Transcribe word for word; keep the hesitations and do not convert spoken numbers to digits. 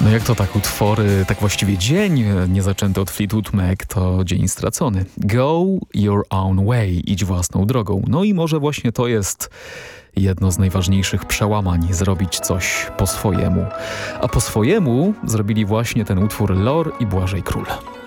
No jak to tak utwory, tak właściwie dzień niezaczęty od Fleetwood Mac to dzień stracony. Go your own way, idź własną drogą. No i może właśnie to jest jedno z najważniejszych przełamań, zrobić coś po swojemu. A po swojemu zrobili właśnie ten utwór Lor i Błażej Król.